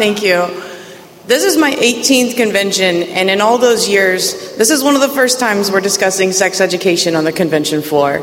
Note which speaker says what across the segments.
Speaker 1: Thank you. This is my 18th convention, and in all those years, this is one of the first times we're discussing sex education on the convention floor.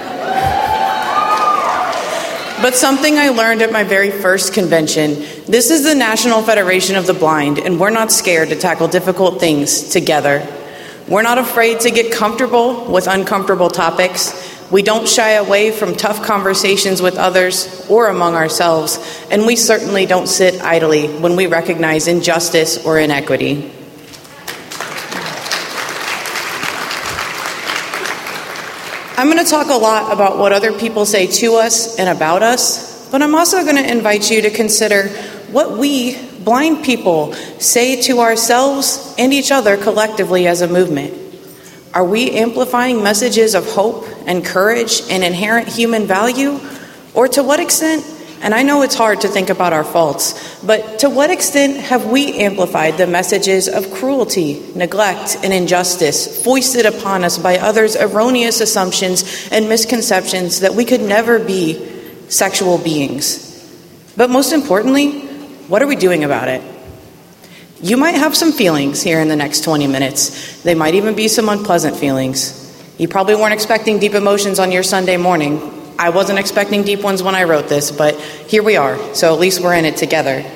Speaker 1: But something I learned at my very first convention, this is the National Federation of the Blind, and we're not scared to tackle difficult things together. We're not afraid to get comfortable with uncomfortable topics. We don't shy away from tough conversations with others or among ourselves, and we certainly don't sit idly when we recognize injustice or inequity. I'm going to talk a lot about what other people say to us and about us, but I'm also going to invite you to consider what we, blind people, say to ourselves and each other collectively as a movement. Are we amplifying messages of hope and courage and inherent human value? Or to what extent, and I know it's hard to think about our faults, but to what extent have we amplified the messages of cruelty, neglect, and injustice foisted upon us by others' erroneous assumptions and misconceptions that we could never be sexual beings? But most importantly, what are we doing about it? You might have some feelings here in the next 20 minutes. They might even be some unpleasant feelings. You probably weren't expecting deep emotions on your Sunday morning. I wasn't expecting deep ones when I wrote this, but here we are, so at least we're in it together.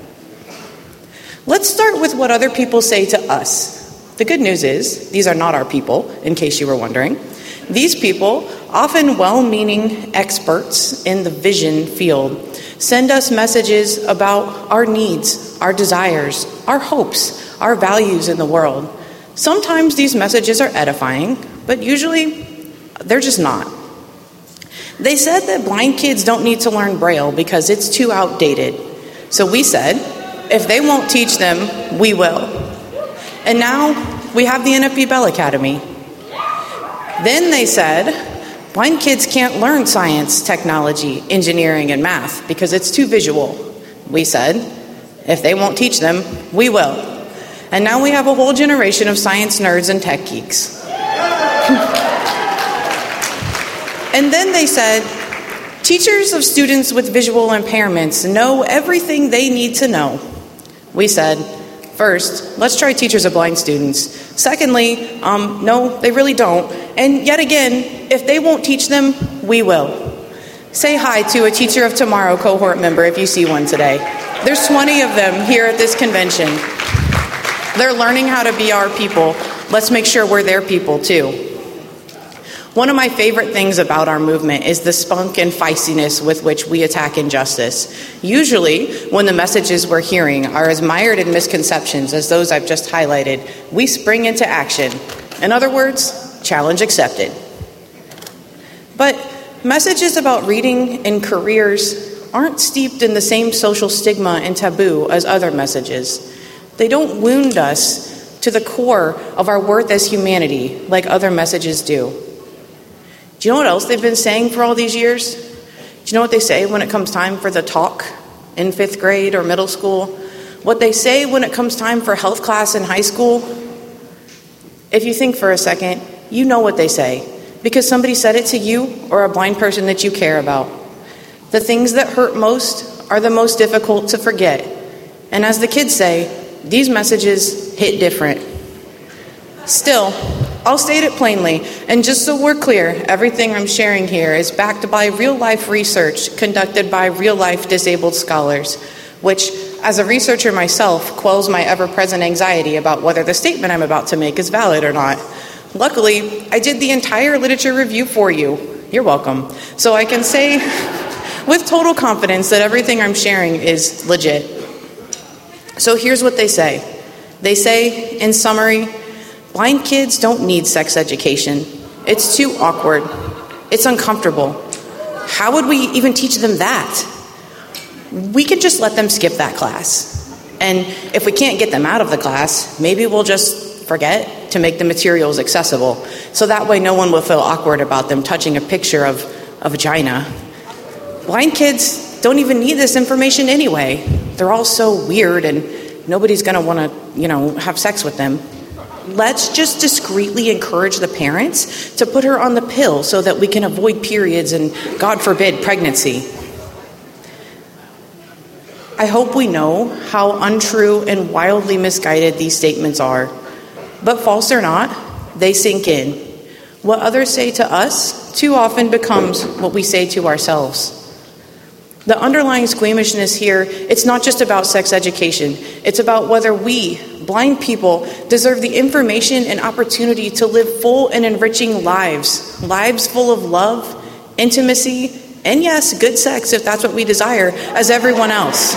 Speaker 1: Let's start with what other people say to us. The good news is, these are not our people, in case you were wondering. These people, often well-meaning experts in the vision field, send us messages about our needs, our desires, our hopes, our values in the world. Sometimes these messages are edifying, but usually they're just not. They said that blind kids don't need to learn Braille because it's too outdated. So we said, if they won't teach them, we will. And now we have the NFB Bell Academy. Then they said, blind kids can't learn science, technology, engineering, and math because it's too visual. We said, if they won't teach them, we will. And now we have a whole generation of science nerds and tech geeks. And then they said, teachers of students with visual impairments know everything they need to know. We said, first, let's try teachers of blind students. Secondly, no, they really don't. And yet again, if they won't teach them, we will. Say hi to a Teacher of Tomorrow cohort member if you see one today. There's 20 of them here at this convention. They're learning how to be our people. Let's make sure we're their people too. One of my favorite things about our movement is the spunk and feistiness with which we attack injustice. Usually, when the messages we're hearing are as mired in misconceptions as those I've just highlighted, we spring into action. In other words, challenge accepted. But messages about reading and careers aren't steeped in the same social stigma and taboo as other messages. They don't wound us to the core of our worth as humanity like other messages do. Do you know what else they've been saying for all these years? Do you know what they say when it comes time for the talk in 5th grade or middle school? What they say when it comes time for health class in high school? If you think for a second, you know what they say because somebody said it to you or a blind person that you care about. The things that hurt most are the most difficult to forget. And as the kids say, these messages hit different. Still, I'll state it plainly, and just so we're clear, everything I'm sharing here is backed by real-life research conducted by real-life disabled scholars, which, as a researcher myself, quells my ever-present anxiety about whether the statement I'm about to make is valid or not. Luckily, I did the entire literature review for you. You're welcome. So I can say with total confidence that everything I'm sharing is legit. So here's what they say. They say, in summary, blind kids don't need sex education. It's too awkward. It's uncomfortable. How would we even teach them that? We can just let them skip that class. And if we can't get them out of the class, maybe we'll just forget to make the materials accessible. So that way no one will feel awkward about them touching a picture of a vagina. Blind kids don't even need this information anyway. They're all so weird and nobody's going to want to, have sex with them. Let's just discreetly encourage the parents to put her on the pill so that we can avoid periods and, God forbid, pregnancy. I hope we know how untrue and wildly misguided these statements are. But false or not, they sink in. What others say to us too often becomes what we say to ourselves. The underlying squeamishness here, it's not just about sex education. It's about whether we, blind people, deserve the information and opportunity to live full and enriching lives. Lives full of love, intimacy, and yes, good sex if that's what we desire, as everyone else.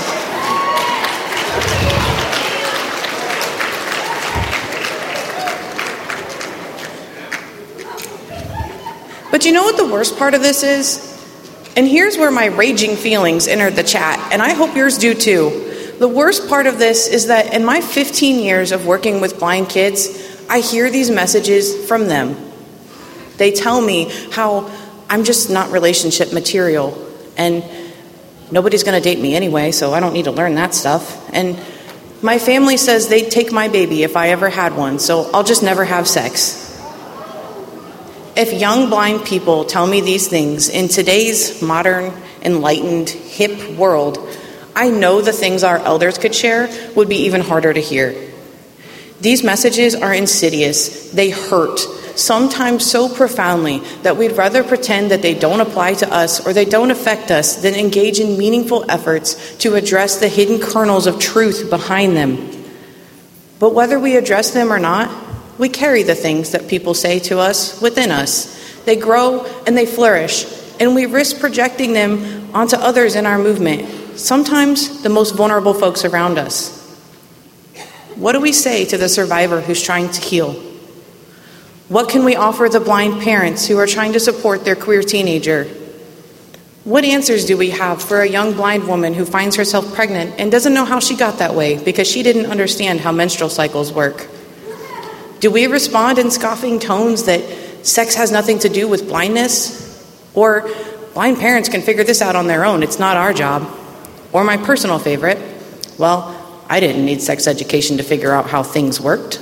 Speaker 1: But you know what the worst part of this is? And here's where my raging feelings entered the chat, and I hope yours do too. The worst part of this is that in my 15 years of working with blind kids, I hear these messages from them. They tell me how I'm just not relationship material, and nobody's going to date me anyway, so I don't need to learn that stuff. And my family says they'd take my baby if I ever had one, so I'll just never have sex. If young blind people tell me these things in today's modern, enlightened, hip world, I know the things our elders could share would be even harder to hear. These messages are insidious. They hurt, sometimes so profoundly that we'd rather pretend that they don't apply to us or they don't affect us than engage in meaningful efforts to address the hidden kernels of truth behind them. But whether we address them or not, we carry the things that people say to us within us. They grow and they flourish, and we risk projecting them onto others in our movement, sometimes the most vulnerable folks around us. What do we say to the survivor who's trying to heal? What can we offer the blind parents who are trying to support their queer teenager? What answers do we have for a young blind woman who finds herself pregnant and doesn't know how she got that way because she didn't understand how menstrual cycles work? Do we respond in scoffing tones that sex has nothing to do with blindness? Or blind parents can figure this out on their own, it's not our job? Or my personal favorite, well, I didn't need sex education to figure out how things worked.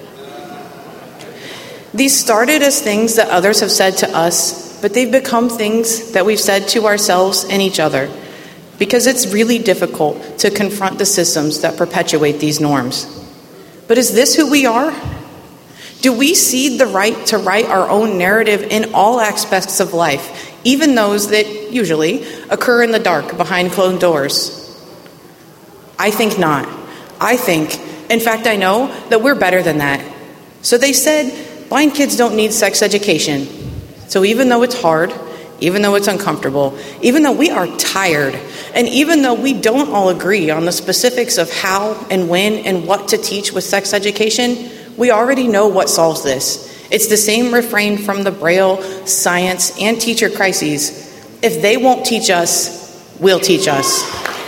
Speaker 1: These started as things that others have said to us, but they've become things that we've said to ourselves and each other, because it's really difficult to confront the systems that perpetuate these norms. But is this who we are? Do we cede the right to write our own narrative in all aspects of life, even those that usually occur in the dark behind closed doors? I think not. In fact, I know that we're better than that. So they said blind kids don't need sex education. So even though it's hard, even though it's uncomfortable, even though we are tired, and even though we don't all agree on the specifics of how and when and what to teach with sex education, we already know what solves this. It's the same refrain from the Braille, science, and teacher crises. If they won't teach us, we'll teach us.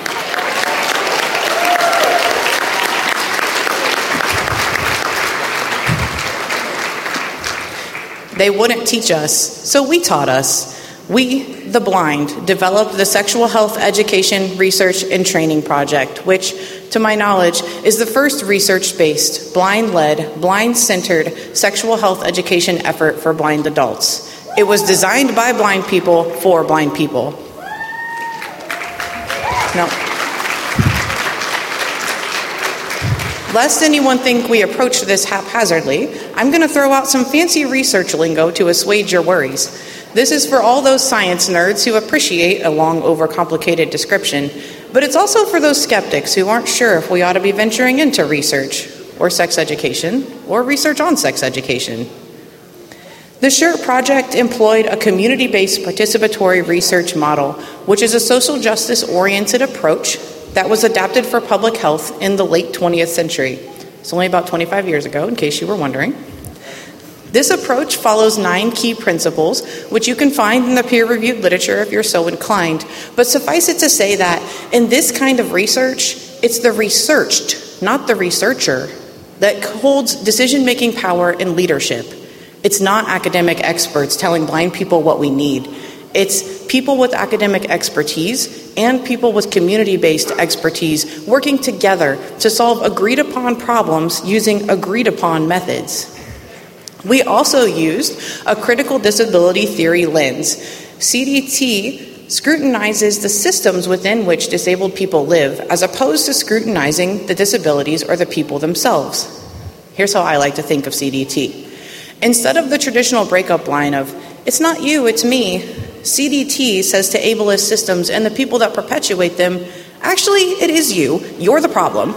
Speaker 1: They wouldn't teach us, so we taught us. We, the blind, developed the Sexual Health Education Research and Training Project, which, to my knowledge, is the first research-based, blind-led, blind-centered sexual health education effort for blind adults. It was designed by blind people for blind people. No. Lest anyone think we approached this haphazardly, I'm going to throw out some fancy research lingo to assuage your worries. This is for all those science nerds who appreciate a long, overcomplicated description, but it's also for those skeptics who aren't sure if we ought to be venturing into research, or sex education, or research on sex education. The SHIRT project employed a community-based participatory research model, which is a social justice-oriented approach that was adapted for public health in the late 20th century. It's only about 25 years ago, in case you were wondering. This approach follows 9 key principles, which you can find in the peer-reviewed literature if you're so inclined. But suffice it to say that in this kind of research, it's the researched, not the researcher, that holds decision-making power and leadership. It's not academic experts telling blind people what we need. It's people with academic expertise and people with community-based expertise working together to solve agreed-upon problems using agreed-upon methods. We also used a critical disability theory lens. CDT scrutinizes the systems within which disabled people live, as opposed to scrutinizing the disabilities or the people themselves. Here's how I like to think of CDT. Instead of the traditional breakup line of, "It's not you, it's me," CDT says to ableist systems and the people that perpetuate them, "Actually, it is you. You're the problem."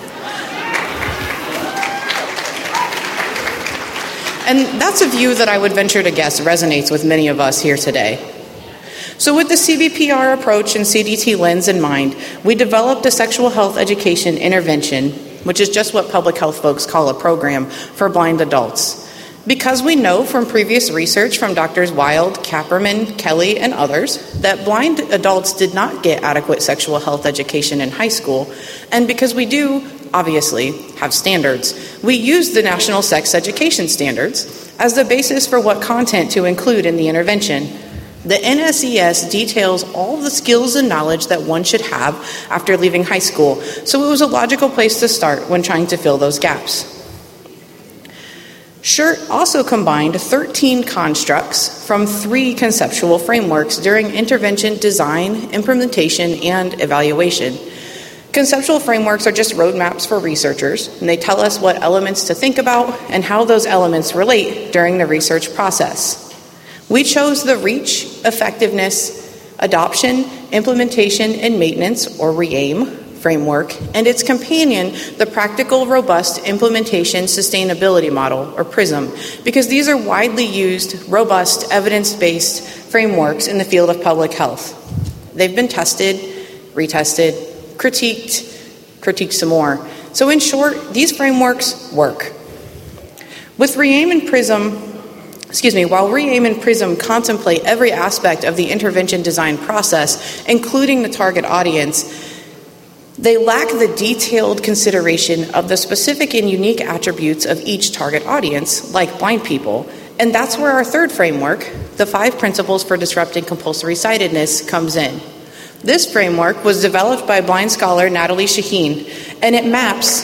Speaker 1: And that's a view that I would venture to guess resonates with many of us here today. So with the CBPR approach and CDT lens in mind, we developed a sexual health education intervention, which is just what public health folks call a program for blind adults. Because we know from previous research from Drs. Wild, Kapperman, Kelly, and others that blind adults did not get adequate sexual health education in high school, and because we do, obviously, have standards, we use the National Sex Education Standards as the basis for what content to include in the intervention. The NSES details all the skills and knowledge that one should have after leaving high school, so it was a logical place to start when trying to fill those gaps. SCHRT also combined 13 constructs from 3 conceptual frameworks during intervention design, implementation, and evaluation. Conceptual frameworks are just roadmaps for researchers, and they tell us what elements to think about and how those elements relate during the research process. We chose the Reach, Effectiveness, Adoption, Implementation, and Maintenance, or REAIM, framework, and its companion, the Practical Robust Implementation Sustainability Model, or PRISM, because these are widely used, robust, evidence-based frameworks in the field of public health. They've been tested, retested, critiqued some more. So in short, these frameworks work. With REAIM and PRISM, while REAIM and PRISM contemplate every aspect of the intervention design process, including the target audience, they lack the detailed consideration of the specific and unique attributes of each target audience, like blind people. And that's where our third framework, the 5 Principles for Disrupting Compulsory Sightedness, comes in. This framework was developed by blind scholar Natalie Shaheen, and it maps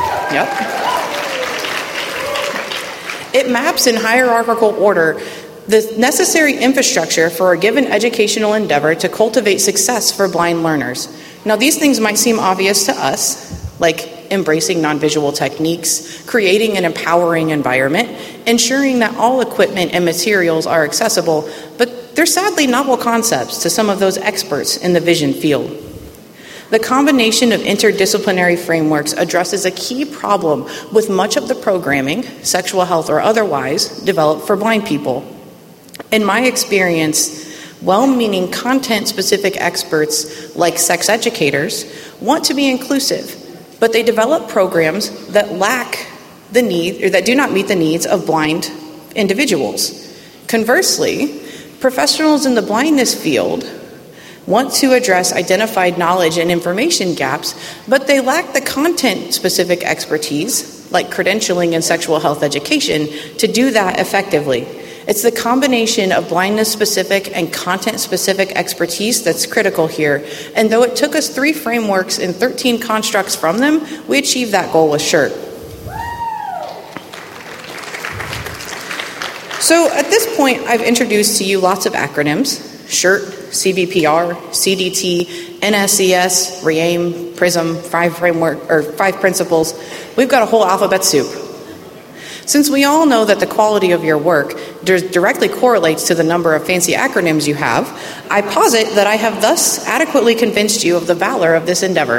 Speaker 1: in hierarchical order the necessary infrastructure for a given educational endeavor to cultivate success for blind learners. Now, these things might seem obvious to us, like embracing non-visual techniques, creating an empowering environment, ensuring that all equipment and materials are accessible, but they're sadly novel concepts to some of those experts in the vision field. The combination of interdisciplinary frameworks addresses a key problem with much of the programming, sexual health or otherwise, developed for blind people. In my experience, well-meaning content-specific experts, like sex educators, want to be inclusive, but they develop programs that lack the need, or that do not meet the needs of blind individuals. Conversely, professionals in the blindness field want to address identified knowledge and information gaps, but they lack the content-specific expertise, like credentialing and sexual health education, to do that effectively. It's the combination of blindness-specific and content-specific expertise that's critical here, and though it took us 3 frameworks and 13 constructs from them, we achieved that goal with SCHRT. So at this point, I've introduced to you lots of acronyms: SCHRT, CBPR, CDT, NSES, REAIM, PRISM, 5 principles. We've got a whole alphabet soup. Since we all know that the quality of your work directly correlates to the number of fancy acronyms you have, I posit that I have thus adequately convinced you of the valor of this endeavor.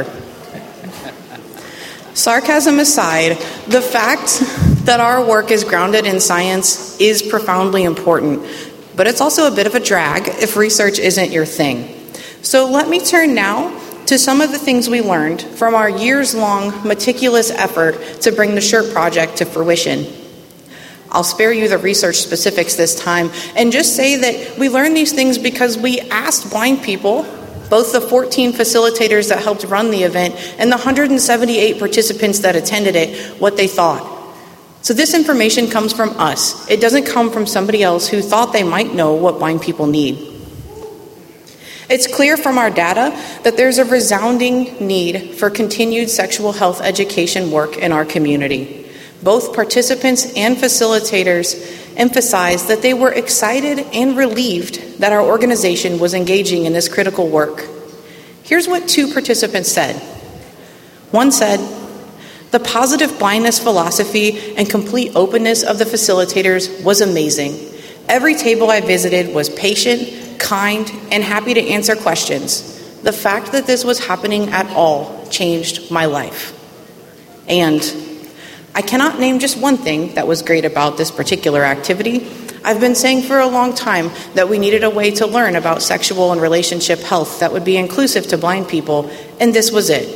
Speaker 1: Sarcasm aside, the fact that our work is grounded in science is profoundly important, but it's also a bit of a drag if research isn't your thing. So let me turn now to some of the things we learned from our years-long meticulous effort to bring the SCHRT project to fruition. I'll spare you the research specifics this time and just say that we learned these things because we asked blind people, both the 14 facilitators that helped run the event and the 178 participants that attended it, what they thought. So this information comes from us. It doesn't come from somebody else who thought they might know what blind people need. It's clear from our data that there's a resounding need for continued sexual health education work in our community. Both participants and facilitators emphasized that they were excited and relieved that our organization was engaging in this critical work. Here's what 2 participants said. One said, "The positive blindness philosophy and complete openness of the facilitators was amazing. Every table I visited was patient, kind, and happy to answer questions. The fact that this was happening at all changed my life." And I cannot name just one thing that was great about this particular activity. I've been saying for a long time that we needed a way to learn about sexual and relationship health that would be inclusive to blind people, and this was it.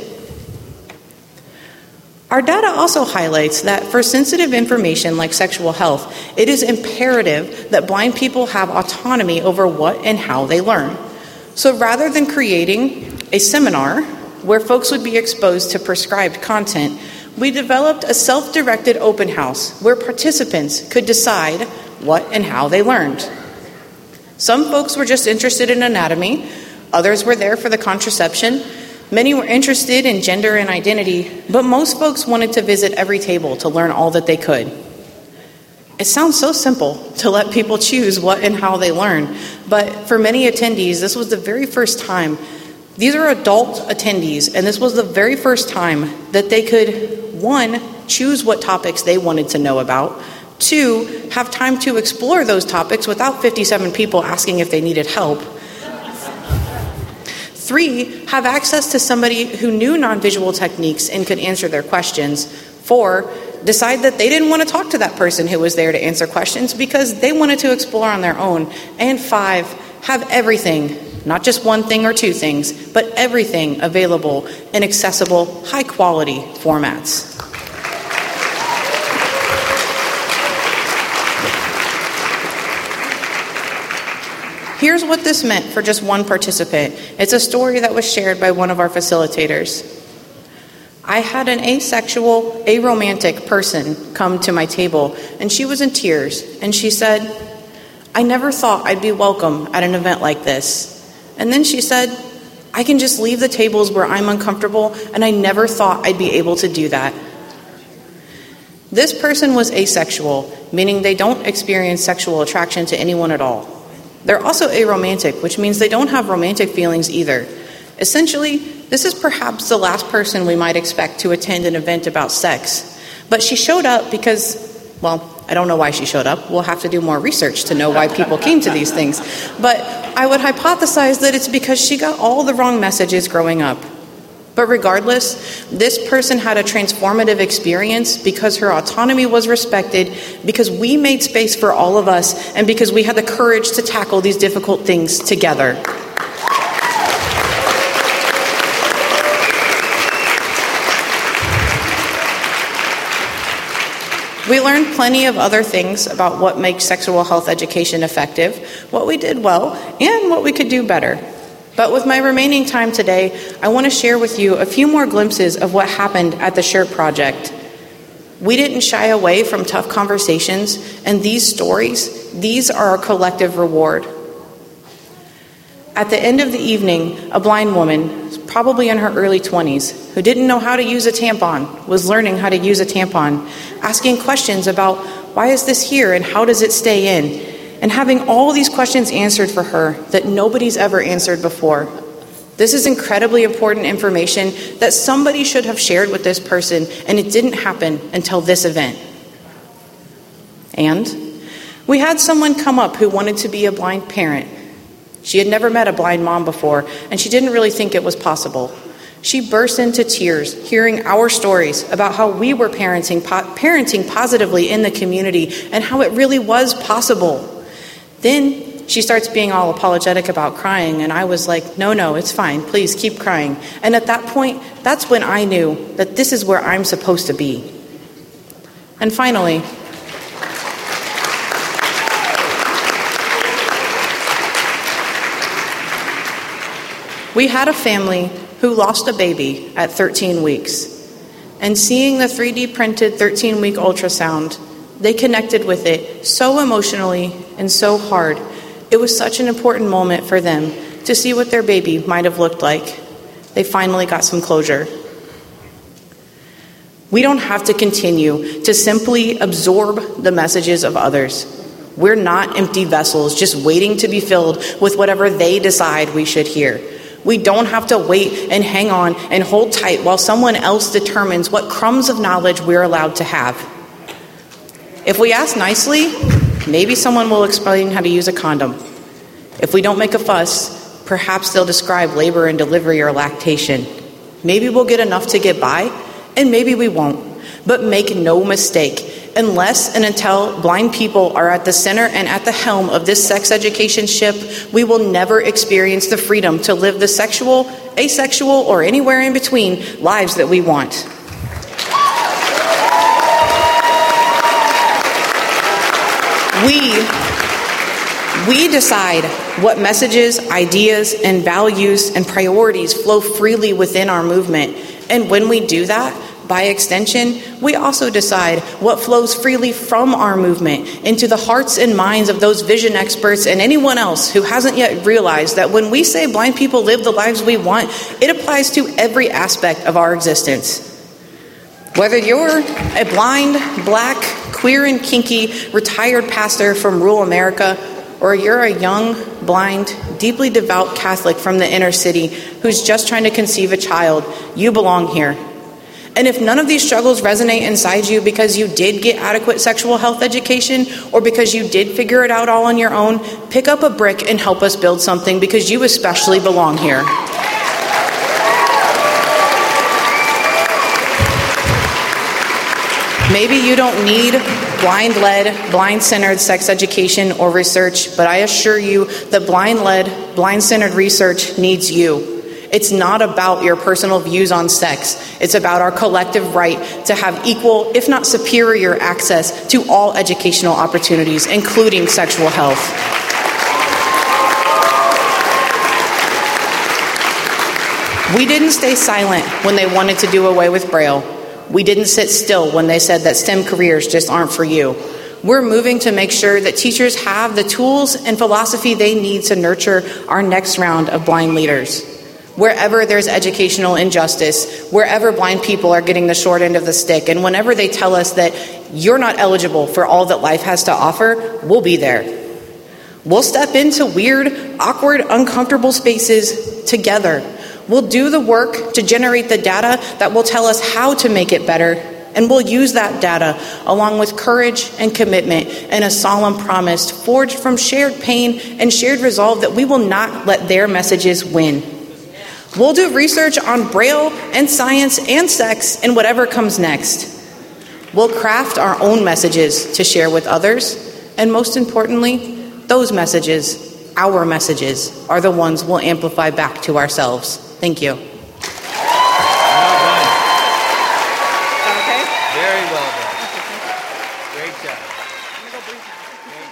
Speaker 1: Our data also highlights that for sensitive information like sexual health, it is imperative that blind people have autonomy over what and how they learn. So rather than creating a seminar where folks would be exposed to prescribed content, we developed a self-directed open house where participants could decide what and how they learned. Some folks were just interested in anatomy, others were there for the contraception, many were interested in gender and identity, but most folks wanted to visit every table to learn all that they could. It sounds so simple to let people choose what and how they learn, but for many attendees, this was the very first time. These are adult attendees, and this was the very first time that they could, 1, choose what topics they wanted to know about, 2, have time to explore those topics without 57 people asking if they needed help, 3, have access to somebody who knew non-visual techniques and could answer their questions, 4, decide that they didn't want to talk to that person who was there to answer questions because they wanted to explore on their own, and 5, have everything, not just one thing or 2 things, but everything available in accessible, high-quality formats. Here's what this meant for just one participant. It's a story that was shared by one of our facilitators. I had an asexual, aromantic person come to my table, and she was in tears, and she said, "I never thought I'd be welcome at an event like this." And then she said, "I can just leave the tables where I'm uncomfortable, and I never thought I'd be able to do that." This person was asexual, meaning they don't experience sexual attraction to anyone at all. They're also aromantic, which means they don't have romantic feelings either. Essentially, this is perhaps the last person we might expect to attend an event about sex. But she showed up because, well, I don't know why she showed up. We'll have to do more research to know why people came to these things. But I would hypothesize that it's because she got all the wrong messages growing up. But regardless, this person had a transformative experience because her autonomy was respected, because we made space for all of us, and because we had the courage to tackle these difficult things together. We learned plenty of other things about what makes sexual health education effective, what we did well, and what we could do better. But with my remaining time today, I want to share with you a few more glimpses of what happened at the Shirt Project. We didn't shy away from tough conversations, and these stories, these are our collective reward. At the end of the evening, a blind woman, probably in her early 20s, who didn't know how to use a tampon, was learning how to use a tampon, asking questions about why is this here and how does it stay in, and having all these questions answered for her that nobody's ever answered before. This is incredibly important information that somebody should have shared with this person, and it didn't happen until this event. And we had someone come up who wanted to be a blind parent. She had never met a blind mom before, and she didn't really think it was possible. She burst into tears, hearing our stories about how we were parenting positively in the community and how it really was possible. Then she starts being all apologetic about crying, and I was like, no, it's fine. Please keep crying. And at that point, that's when I knew that this is where I'm supposed to be. And finally, we had a family who lost a baby at 13 weeks. And seeing the 3D printed 13-week ultrasound, they connected with it so emotionally and so hard. It was such an important moment for them to see what their baby might have looked like. They finally got some closure. We don't have to continue to simply absorb the messages of others. We're not empty vessels just waiting to be filled with whatever they decide we should hear. We don't have to wait and hang on and hold tight while someone else determines what crumbs of knowledge we're allowed to have. If we ask nicely, maybe someone will explain how to use a condom. If we don't make a fuss, perhaps they'll describe labor and delivery or lactation. Maybe we'll get enough to get by, and maybe we won't. But make no mistake, unless and until blind people are at the center and at the helm of this sex education ship, we will never experience the freedom to live the sexual, asexual, or anywhere in between lives that we want. We decide what messages, ideas, and values and priorities flow freely within our movement. And when we do that, by extension, we also decide what flows freely from our movement into the hearts and minds of those vision experts and anyone else who hasn't yet realized that when we say blind people live the lives we want, it applies to every aspect of our existence. Whether you're a blind, black, queer and kinky retired pastor from rural America, or you're a young, blind, deeply devout Catholic from the inner city who's just trying to conceive a child, you belong here. And if none of these struggles resonate inside you because you did get adequate sexual health education or because you did figure it out all on your own, pick up a brick and help us build something because you especially belong here. Maybe you don't need blind-led, blind-centered sex education or research, but I assure you that blind-led, blind-centered research needs you. It's not about your personal views on sex. It's about our collective right to have equal, if not superior, access to all educational opportunities, including sexual health. We didn't stay silent when they wanted to do away with Braille. We didn't sit still when they said that STEM careers just aren't for you. We're moving to make sure that teachers have the tools and philosophy they need to nurture our next round of blind leaders. Wherever there's educational injustice, wherever blind people are getting the short end of the stick, and whenever they tell us that you're not eligible for all that life has to offer, we'll be there. We'll step into weird, awkward, uncomfortable spaces together. We'll do the work to generate the data that will tell us how to make it better, and we'll use that data along with courage and commitment and a solemn promise forged from shared pain and shared resolve that we will not let their messages win. We'll do research on Braille and science and sex and whatever comes next. We'll craft our own messages to share with others, and most importantly, those messages, our messages, are the ones we'll amplify back to ourselves. Thank you.
Speaker 2: Well done.
Speaker 1: Okay?
Speaker 2: Very well done. Great job. Great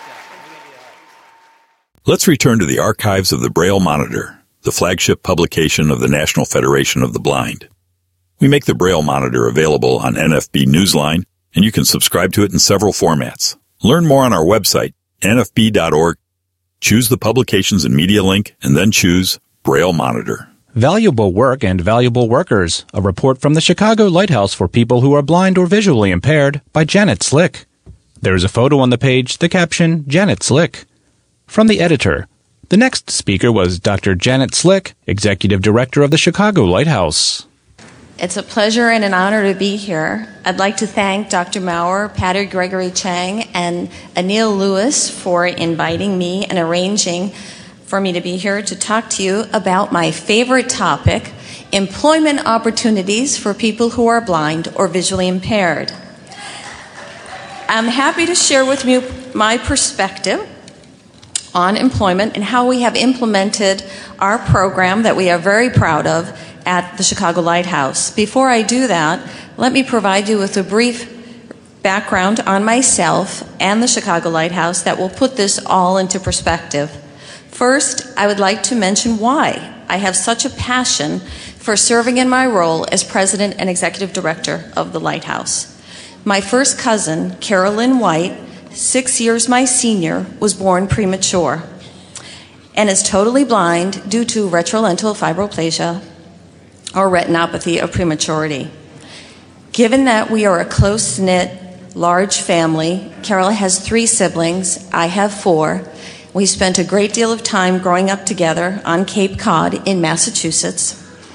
Speaker 2: job.
Speaker 3: Let's return to the archives of the Braille Monitor, the flagship publication of the National Federation of the Blind. We make the Braille Monitor available on NFB Newsline, and you can subscribe to it in several formats. Learn more on our website, nfb.org. Choose the Publications and Media link, and then choose Braille Monitor.
Speaker 4: Valuable Work and Valuable Workers, a report from the Chicago Lighthouse for people who are blind or visually impaired by Janet Slick. There is a photo on the page, the caption, Janet Slick. From the editor, the next speaker was Dr. Janet Slick, Executive Director of the Chicago Lighthouse.
Speaker 5: It's a pleasure and an honor to be here. I'd like to thank Dr. Maurer, Patty Gregory Chang, and Anil Lewis for inviting me and arranging for me to be here to talk to you about my favorite topic, employment opportunities for people who are blind or visually impaired. I'm happy to share with you my perspective on employment and how we have implemented our program that we are very proud of at the Chicago Lighthouse. Before I do that, let me provide you with a brief background on myself and the Chicago Lighthouse that will put this all into perspective. First, I would like to mention why I have such a passion for serving in my role as President and Executive Director of the Lighthouse. My first cousin, Carolyn White, 6 years my senior, was born premature and is totally blind due to retrolental fibroplasia or retinopathy of prematurity. Given that we are a close-knit large family. Carol has 3 siblings. I have 4. We spent a great deal of time growing up together on Cape Cod in Massachusetts.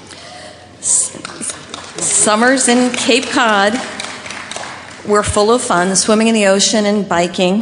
Speaker 5: Summers in Cape Cod were full of fun, swimming in the ocean and biking.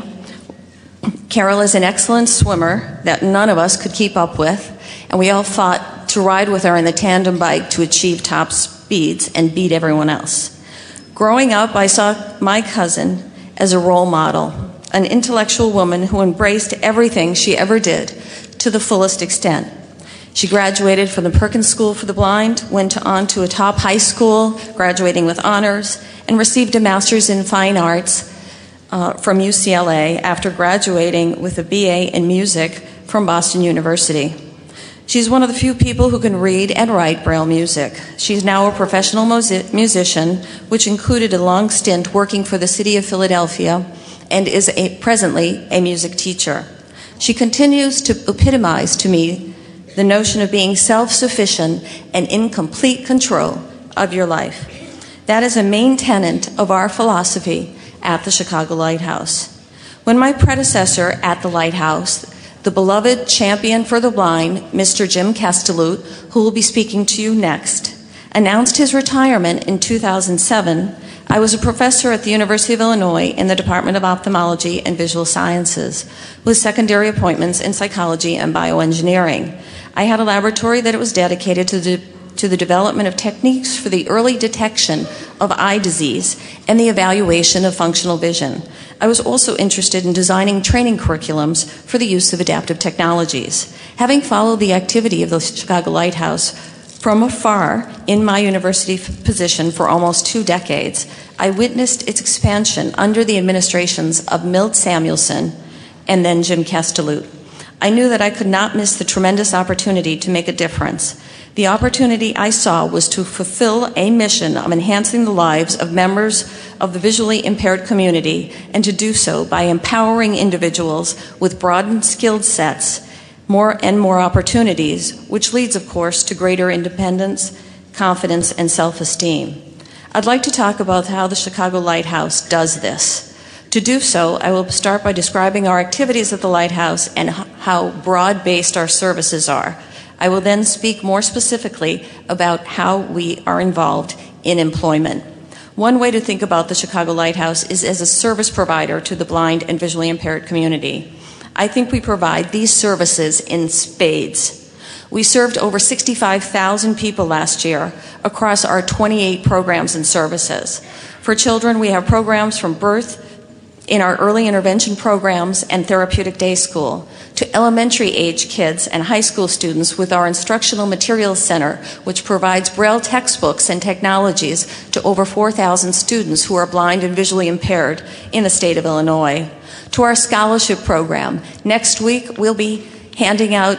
Speaker 5: Carol is an excellent swimmer that none of us could keep up with, and we all fought to ride with her in the tandem bike to achieve top speeds and beat everyone else. Growing up, I saw my cousin as a role model, an intellectual woman who embraced everything she ever did to the fullest extent. She graduated from the Perkins School for the Blind, went on to a top high school, graduating with honors, and received a master's in fine arts from UCLA after graduating with a BA in music from Boston University. She's one of the few people who can read and write Braille music. She's now a professional musician, which included a long stint working for the city of Philadelphia, and is presently a music teacher. She continues to epitomize to me the notion of being self-sufficient and in complete control of your life. That is a main tenet of our philosophy at the Chicago Lighthouse. When my predecessor at the Lighthouse, the beloved champion for the blind, Mr. Jim Castelloot, who will be speaking to you next, announced his retirement in 2007, I was a professor at the University of Illinois in the Department of Ophthalmology and Visual Sciences, with secondary appointments in psychology and bioengineering. I had a laboratory that was dedicated to the development of techniques for the early detection of eye disease and the evaluation of functional vision. I was also interested in designing training curriculums for the use of adaptive technologies. Having followed the activity of the Chicago Lighthouse from afar in my university position for almost 2 decades, I witnessed its expansion under the administrations of Milt Samuelson and then Jim Castelloot. I knew that I could not miss the tremendous opportunity to make a difference. The opportunity I saw was to fulfill a mission of enhancing the lives of members of the visually impaired community, and to do so by empowering individuals with broadened skill sets, more and more opportunities, which leads, of course, to greater independence, confidence, and self-esteem. I'd like to talk about how the Chicago Lighthouse does this. To do so, I will start by describing our activities at the Lighthouse and how broad-based our services are. I will then speak more specifically about how we are involved in employment. One way to think about the Chicago Lighthouse is as a service provider to the blind and visually impaired community. I think we provide these services in spades. We served over 65,000 people last year across our 28 programs and services. For children, we have programs from birth in our early intervention programs and therapeutic day school, to elementary age kids and high school students with our Instructional Materials Center, which provides Braille textbooks and technologies to over 4,000 students who are blind and visually impaired in the state of Illinois. To our scholarship program, next week we'll be handing out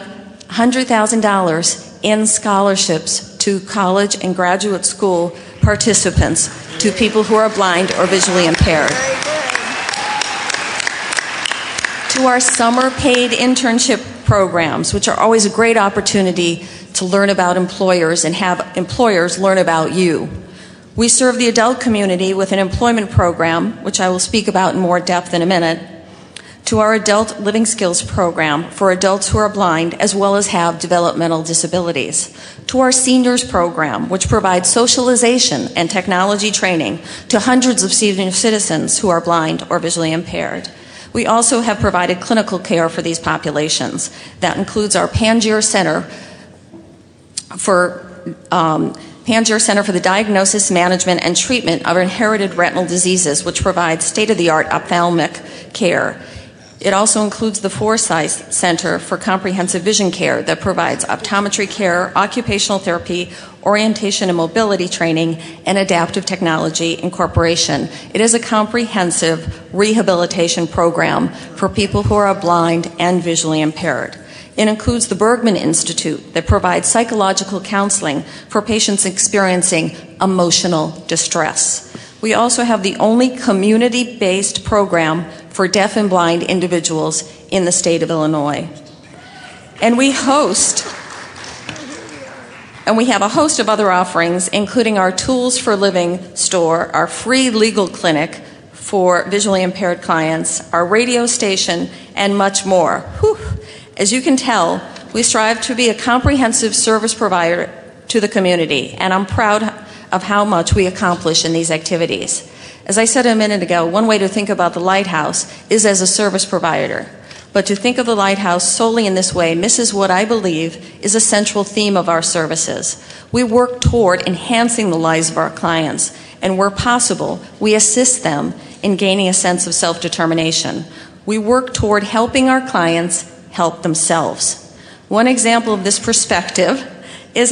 Speaker 5: $100,000 in scholarships to college and graduate school participants, to people who are blind or visually impaired. To our summer paid internship programs, which are always a great opportunity to learn about employers and have employers learn about you. We serve the adult community with an employment program, which I will speak about in more depth in a minute, to our adult living skills program for adults who are blind as well as have developmental disabilities, to our seniors program, which provides socialization and technology training to hundreds of senior citizens who are blind or visually impaired. We also have provided clinical care for these populations. That includes our Pangier Center for the Diagnosis, Management, and Treatment of Inherited Retinal Diseases, which provides state-of-the-art ophthalmic care. It also includes the Forsyth Center for Comprehensive Vision Care that provides optometry care, occupational therapy, orientation and mobility training, and adaptive technology incorporation. It is a comprehensive rehabilitation program for people who are blind and visually impaired. It includes the Bergman Institute that provides psychological counseling for patients experiencing emotional distress. We also have the only community-based program for deaf and blind individuals in the state of Illinois. And we have a host of other offerings, including our Tools for Living store, our free legal clinic for visually impaired clients, our radio station, and much more. Whew. As you can tell, we strive to be a comprehensive service provider to the community, and I'm proud of how much we accomplish in these activities. As I said a minute ago, one way to think about the Lighthouse is as a service provider. But to think of the Lighthouse solely in this way misses what I believe is a central theme of our services. We work toward enhancing the lives of our clients, and where possible, we assist them in gaining a sense of self-determination. We work toward helping our clients help themselves. One example of this perspective is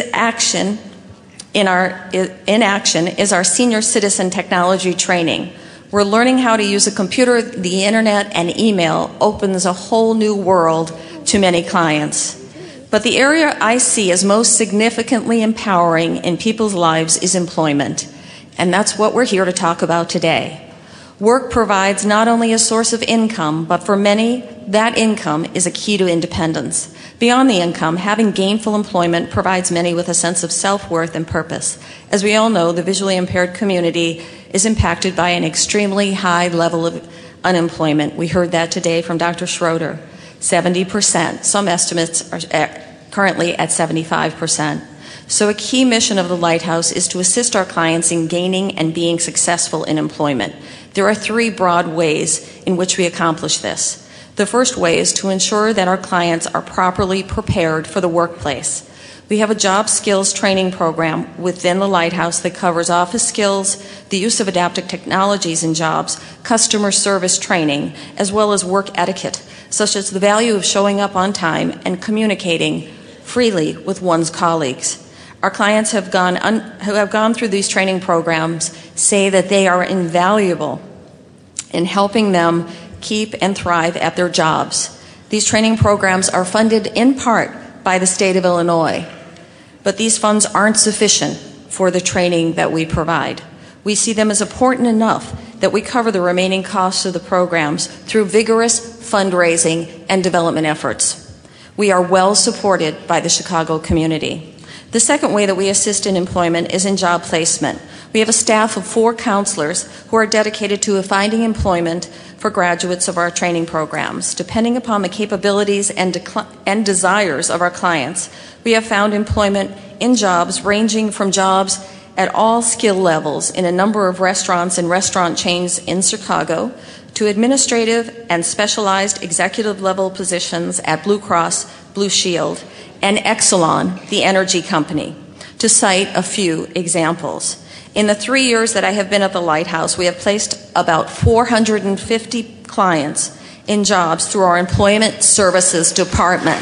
Speaker 5: in action is our senior citizen technology training. We're learning how to use a computer, the internet, and email opens a whole new world to many clients. But the area I see as most significantly empowering in people's lives is employment. And that's what we're here to talk about today. Work provides not only a source of income, but for many, that income is a key to independence. Beyond the income, having gainful employment provides many with a sense of self-worth and purpose. As we all know, the visually impaired community is impacted by an extremely high level of unemployment. We heard that today from Dr. Schroeder, 70%. Some estimates are currently at 75%. So a key mission of the Lighthouse is to assist our clients in gaining and being successful in employment. There are three broad ways in which we accomplish this. The first way is to ensure that our clients are properly prepared for the workplace. We have a job skills training program within the Lighthouse that covers office skills, the use of adaptive technologies in jobs, customer service training, as well as work etiquette, such as the value of showing up on time and communicating freely with one's colleagues. Our clients who have gone through these training programs say that they are invaluable in helping them keep and thrive at their jobs. These training programs are funded in part by the state of Illinois, but these funds aren't sufficient for the training that we provide. We see them as important enough that we cover the remaining costs of the programs through vigorous fundraising and development efforts. We are well supported by the Chicago community. The second way that we assist in employment is in job placement. We have a staff of 4 counselors who are dedicated to finding employment for graduates of our training programs. Depending upon the capabilities and desires of our clients, we have found employment in jobs ranging from jobs at all skill levels in a number of restaurants and restaurant chains in Chicago to administrative and specialized executive level positions at Blue Cross Blue Shield and Exelon, the energy company, to cite a few examples. In the 3 years that I have been at the Lighthouse, we have placed about 450 clients in jobs through our Employment Services Department.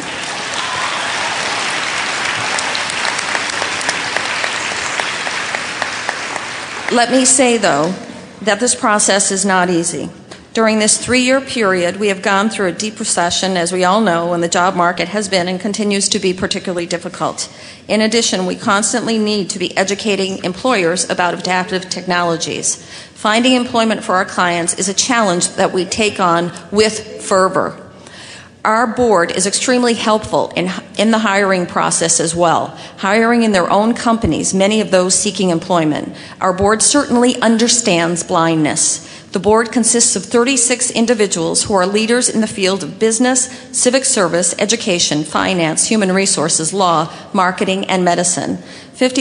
Speaker 5: Let me say, though, that this process is not easy. During this 3-year period, we have gone through a deep recession, as we all know, and the job market has been and continues to be particularly difficult. In addition, we constantly need to be educating employers about adaptive technologies. Finding employment for our clients is a challenge that we take on with fervor. Our board is extremely helpful in the hiring process as well, hiring in their own companies, many of those seeking employment. Our board certainly understands blindness. The board consists of 36 individuals who are leaders in the field of business, civic service, education, finance, human resources, law, marketing, and medicine.